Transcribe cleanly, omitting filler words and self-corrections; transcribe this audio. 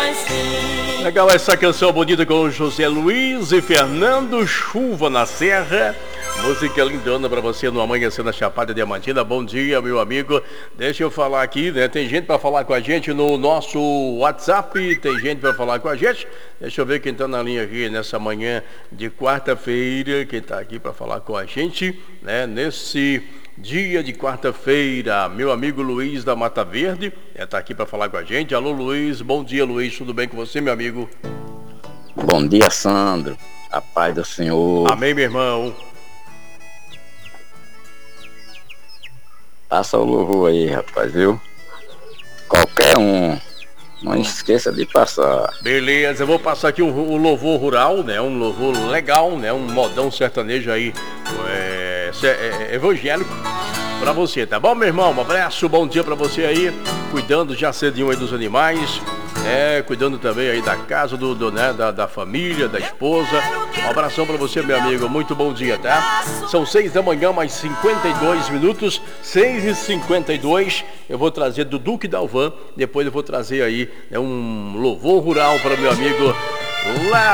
Legal essa canção bonita com José Luiz e Fernando, Chuva na Serra. Música lindona pra você no Amanhecer na Chapada Diamantina. Bom dia, meu amigo. Deixa eu falar aqui, né? Tem gente pra falar com a gente no nosso WhatsApp. Tem gente pra falar com a gente. Deixa eu ver quem tá na linha aqui nessa manhã de quarta-feira. Quem tá aqui pra falar com a gente, né? Nesse dia de quarta-feira, meu amigo Luiz da Mata Verde tá aqui para falar com a gente. Alô, Luiz. Bom dia, Luiz. Tudo bem com você, meu amigo? Bom dia, Sandro. A paz do Senhor. Amém, meu irmão. Passa o louvor aí, rapaz, viu? Qualquer um. Não esqueça de passar. Beleza, eu vou passar aqui o louvor rural, né? Um louvor legal, né? Um modão sertanejo aí, evangélico pra você, tá bom, meu irmão? Um abraço, bom dia pra você aí, cuidando já cedinho aí dos animais, cuidando também aí da casa, da família, da esposa. Um abração pra você, meu amigo, muito bom dia, tá? São 6 da manhã, mais 52 minutos, 6h52, eu vou trazer do Duque Dalvan, depois eu vou trazer aí um louvor rural para meu amigo lá